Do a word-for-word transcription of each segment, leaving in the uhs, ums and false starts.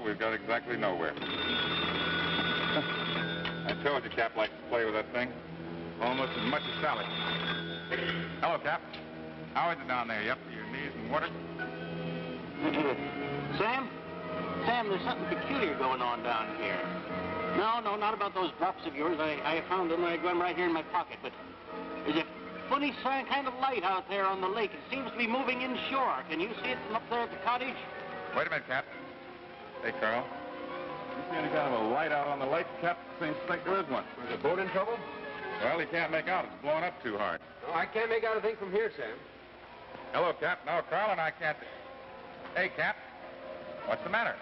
we've got exactly nowhere. I told you Cap likes to play with that thing. Almost as much as Sally. Hello, Cap. How is it down there? You up to your knees in water? Sam? Sam, there's something peculiar going on down here. No, no, not about those drops of yours. I, I found them. I got them right here in my pocket. But there's a funny kind of light out there on the lake. It seems to be moving inshore. Can you see it from up there at the cottage? Wait a minute, Cap. Hey, Carl. You see any kind of a light out on the lake, Cap? Seems to think there is one. Is the boat in trouble? Well, he can't make out. It's blowing up too hard. No, I can't make out a thing from here, Sam. Hello, Cap. No, Carl and I can't... Hey, Cap. What's the matter?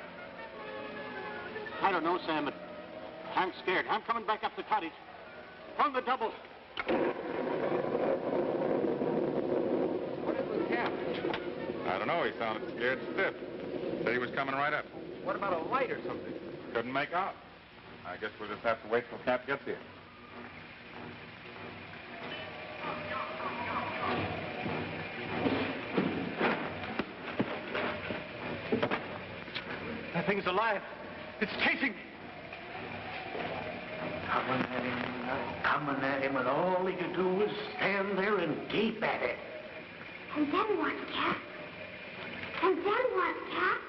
I don't know, Sam, but I'm scared. I'm coming back up the cottage. On the double. What is with Cap? I don't know. He sounded scared stiff. Said he was coming right up. What about a light or something? Couldn't make out. I guess we'll just have to wait till Cap gets here. That thing's alive. It's chasing me. Coming at him, coming at him, and all he could do was stand there and gape at it. And then what, Cap? And then what, Cap?